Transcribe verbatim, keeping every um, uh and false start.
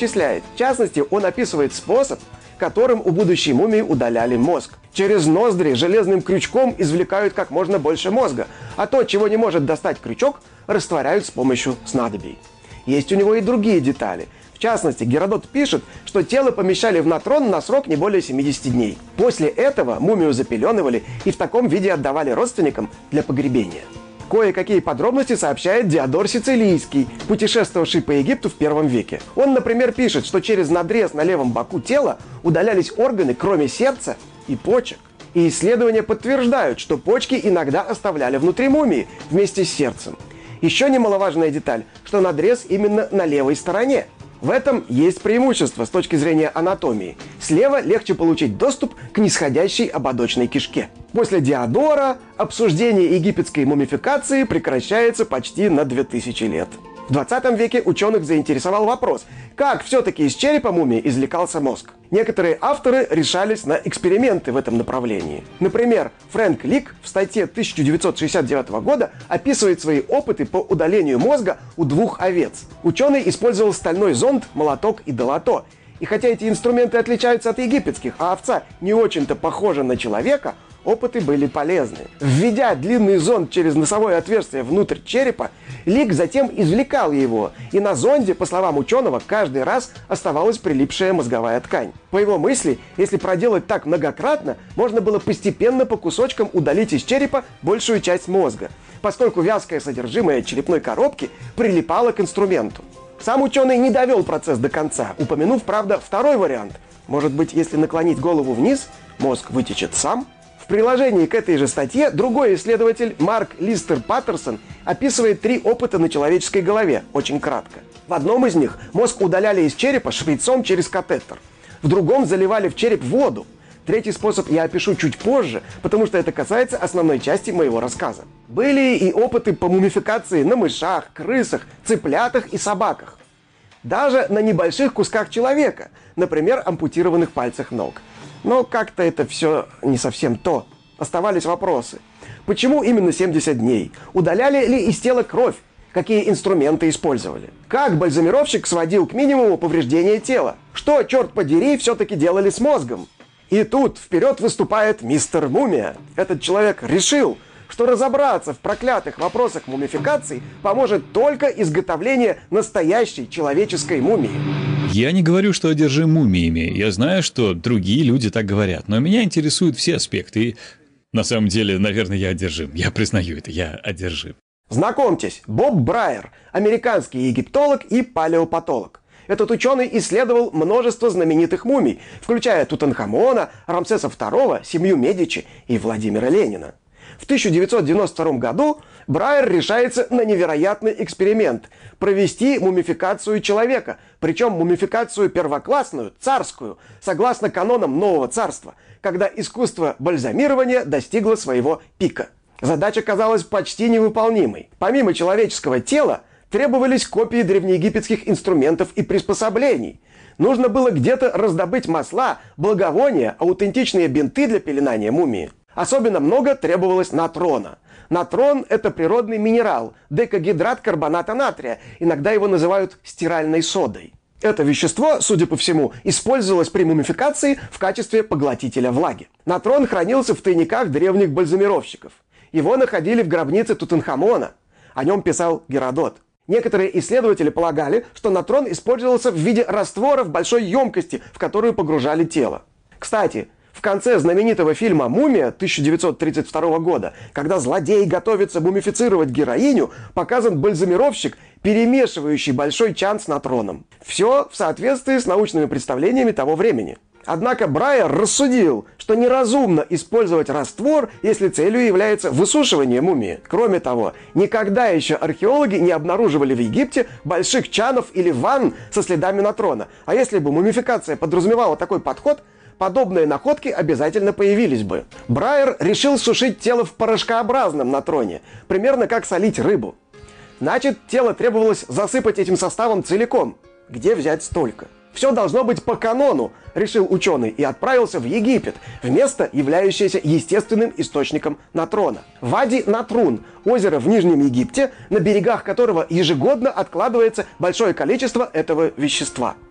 перечисляет. В частности, он описывает способ, которым у будущей мумии удаляли мозг. Через ноздри железным крючком извлекают как можно больше мозга, а то, чего не может достать крючок, растворяют с помощью снадобий. Есть у него и другие детали. В частности, Геродот пишет, что тело помещали в натрон на срок не более семидесяти дней. После этого мумию запеленывали и в таком виде отдавали родственникам для погребения. Кое-какие подробности сообщает Диодор Сицилийский, путешествовавший по Египту в первом веке. Он, например, пишет, что через надрез на левом боку тела удалялись органы, кроме сердца и почек. И исследования подтверждают, что почки иногда оставляли внутри мумии вместе с сердцем. Еще немаловажная деталь, что надрез именно на левой стороне. В этом есть преимущество с точки зрения анатомии. Слева легче получить доступ к нисходящей ободочной кишке. После Диодора обсуждение египетской мумификации прекращается почти на две тысячи лет. В двадцатом веке ученых заинтересовал вопрос, как все-таки из черепа мумии извлекался мозг. Некоторые авторы решались на эксперименты в этом направлении. Например, Фрэнк Лик в статье тысяча девятьсот шестьдесят девятого года описывает свои опыты по удалению мозга у двух овец. Ученый использовал стальной зонд, молоток и долото. И хотя эти инструменты отличаются от египетских, а овца не очень-то похожа на человека, опыты были полезны. Введя длинный зонд через носовое отверстие внутрь черепа, Лик затем извлекал его, и на зонде, по словам ученого, каждый раз оставалась прилипшая мозговая ткань. По его мысли, если проделать так многократно, можно было постепенно по кусочкам удалить из черепа большую часть мозга, поскольку вязкое содержимое черепной коробки прилипало к инструменту. Сам ученый не довел процесс до конца, упомянув, правда, второй вариант. Может быть, если наклонить голову вниз, мозг вытечет сам? В приложении к этой же статье другой исследователь Марк Листер Паттерсон описывает три опыта на человеческой голове, очень кратко. В одном из них мозг удаляли из черепа шприцом через катетер. В другом заливали в череп воду. Третий способ я опишу чуть позже, потому что это касается основной части моего рассказа. Были и опыты по мумификации на мышах, крысах, цыплятах и собаках. Даже на небольших кусках человека, например, ампутированных пальцах ног. Но как-то это все не совсем то. Оставались вопросы. Почему именно семьдесят дней? Удаляли ли из тела кровь? Какие инструменты использовали? Как бальзамировщик сводил к минимуму повреждения тела? Что, черт подери, все-таки делали с мозгом? И тут вперед выступает мистер Мумия. Этот человек решил, что разобраться в проклятых вопросах мумификации поможет только изготовление настоящей человеческой мумии. Я не говорю, что одержим мумиями. Я знаю, что другие люди так говорят. Но меня интересуют все аспекты. И на самом деле, наверное, я одержим. Я признаю это, я одержим. Знакомьтесь, Боб Брайер, американский египтолог и палеопатолог. Этот ученый исследовал множество знаменитых мумий, включая Тутанхамона, Рамсеса второго, семью Медичи и Владимира Ленина. В тысяча девятьсот девяносто втором году Брайер решается на невероятный эксперимент – провести мумификацию человека, причем мумификацию первоклассную, царскую, согласно канонам Нового Царства, когда искусство бальзамирования достигло своего пика. Задача казалась почти невыполнимой. Помимо человеческого тела, требовались копии древнеегипетских инструментов и приспособлений. Нужно было где-то раздобыть масла, благовония, аутентичные бинты для пеленания мумии. Особенно много требовалось натрона. Натрон – это природный минерал, декагидрат карбоната натрия, иногда его называют стиральной содой. Это вещество, судя по всему, использовалось при мумификации в качестве поглотителя влаги. Натрон хранился в тайниках древних бальзамировщиков. Его находили в гробнице Тутанхамона. О нем писал Геродот. Некоторые исследователи полагали, что натрон использовался в виде раствора в большой емкости, в которую погружали тело. Кстати, в конце знаменитого фильма «Мумия» тысяча девятьсот тридцать второго года, когда злодей готовится мумифицировать героиню, показан бальзамировщик, перемешивающий большой чан с натроном. Все в соответствии с научными представлениями того времени. Однако Брайер рассудил, что неразумно использовать раствор, если целью является высушивание мумии. Кроме того, никогда еще археологи не обнаруживали в Египте больших чанов или ванн со следами натрона. А если бы мумификация подразумевала такой подход, подобные находки обязательно появились бы. Брайер решил сушить тело в порошкообразном натроне, примерно как солить рыбу. Значит, тело требовалось засыпать этим составом целиком. Где взять столько? Все должно быть по канону, решил ученый и отправился в Египет, в место, являющееся естественным источником натрона. Вади-Натрун – озеро в Нижнем Египте, на берегах которого ежегодно откладывается большое количество этого вещества.